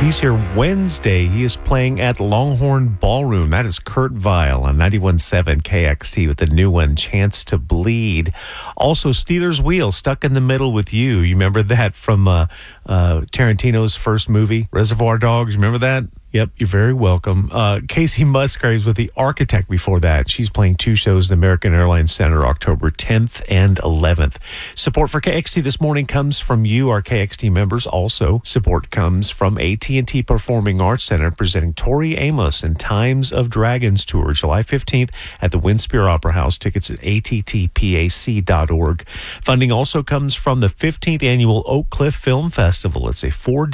He's here Wednesday. He is playing at Longhorn Ballroom. That is Kurt Vile on 91.7 KXT with the new one, Chance to Bleed. Also, Stealers Wheel, Stuck in the Middle with You. You remember that from Tarantino's first movie, Reservoir Dogs? Remember that? Yep, you're very welcome. Casey Musgraves with The Architect before that. She's playing 2 shows in American Airlines Center October 10th and 11th. Support for KXT this morning comes from you, our KXT members. Also, support comes from AT&T Performing Arts Center presenting Tori Amos and Times of Dragons Tour July 15th at the Winspear Opera House. Tickets at attpac.org. Funding also comes from the 15th Annual Oak Cliff Film Festival. It's a 4